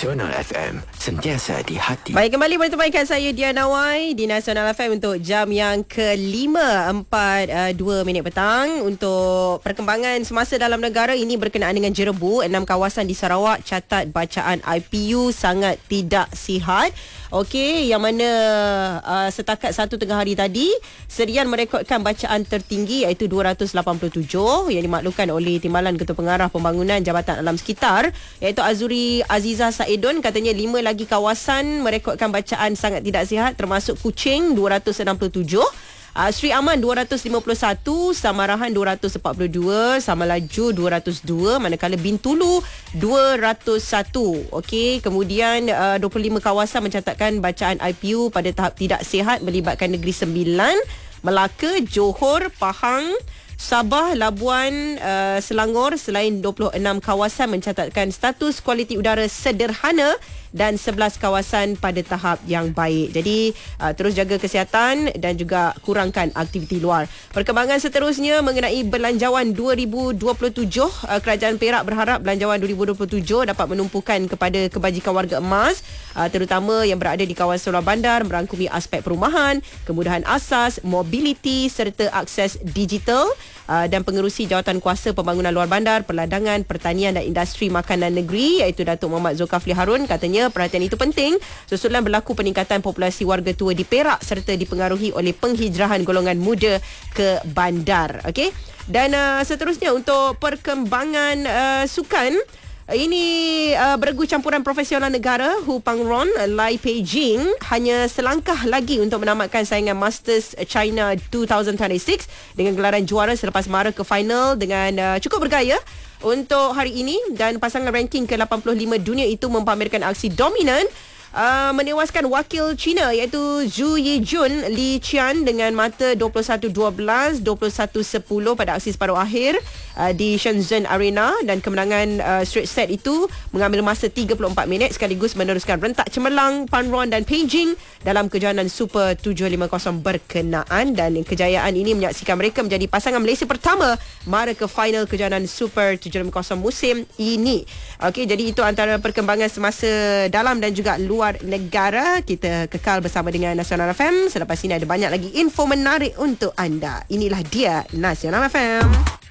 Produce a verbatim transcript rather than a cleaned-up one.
Nasional F M, sentiasa di hati. Baik, kembali bertemankan saya Diana Nawai di Nasional F M untuk jam yang kelima, empat uh, dua minit petang. Untuk perkembangan semasa dalam negara ini berkenaan dengan jerebu, enam kawasan di Sarawak catat bacaan I P U sangat tidak sihat. Okey, yang mana uh, setakat satu tengah hari tadi, Serian merekodkan bacaan tertinggi iaitu dua ratus lapan puluh tujuh yang dimaklumkan oleh Timbalan Ketua Pengarah Pembangunan Jabatan Alam Sekitar iaitu Azuri Aziza Saidon. Katanya lima lagi kawasan merekodkan bacaan sangat tidak sihat, termasuk Kuching dua ratus enam puluh tujuh, Uh, Sri Aman dua ratus lima puluh satu, Samarahan dua ratus empat puluh dua, Samalaju dua ratus dua, manakala Bintulu dua ratus satu. Okey, kemudian uh, dua puluh lima kawasan mencatatkan bacaan I P U pada tahap tidak sihat melibatkan Negeri Sembilan, Melaka, Johor, Pahang, Sabah, Labuan, uh, Selangor. Selain dua puluh enam kawasan mencatatkan status kualiti udara sederhana dan sebelas kawasan pada tahap yang baik. Jadi uh, terus jaga kesihatan dan juga kurangkan aktiviti luar. Perkembangan seterusnya mengenai belanjawan dua ribu dua puluh tujuh, uh, Kerajaan Perak berharap belanjawan dua ribu dua puluh tujuh dapat menumpukan kepada kebajikan warga emas, uh, terutama yang berada di kawasan luar bandar, merangkumi aspek perumahan, kemudahan asas, mobiliti serta akses digital. Uh, dan pengerusi Jawatan Kuasa Pembangunan Luar Bandar, Perladangan, Pertanian dan Industri Makanan Negeri iaitu Datuk Muhammad Zulkafli Harun katanya perhatian itu penting susulan berlaku peningkatan populasi warga tua di Perak serta dipengaruhi oleh penghijrahan golongan muda ke bandar. Okey. Dan uh, seterusnya untuk perkembangan uh, sukan, ini uh, beregu campuran profesional negara Hu Pangron Lai Peijing hanya selangkah lagi untuk menamatkan saingan Masters China dua ribu dua puluh enam dengan gelaran juara selepas mara ke final dengan uh, cukup bergaya untuk hari ini. Dan pasangan ranking ke lapan puluh lima dunia itu mempamerkan aksi dominan, Uh, menewaskan wakil China iaitu Zhu Yijun Li Qian dengan mata dua puluh satu dua belas, dua puluh satu sepuluh pada aksi separuh akhir uh, di Shenzhen Arena. Dan kemenangan uh, straight set itu mengambil masa tiga puluh empat minit sekaligus meneruskan rentak cemerlang Panron dan Beijing dalam kejohanan Super tujuh lima kosong berkenaan. Dan kejayaan ini menyaksikan mereka menjadi pasangan Malaysia pertama mara ke final kejohanan Super tujuh lima kosong musim ini. Okey, jadi itu antara perkembangan semasa dalam dan juga luar negara. Kita kekal bersama dengan Nasional F M. Selepas ini ada banyak lagi info menarik untuk anda. Inilah dia Nasional F M.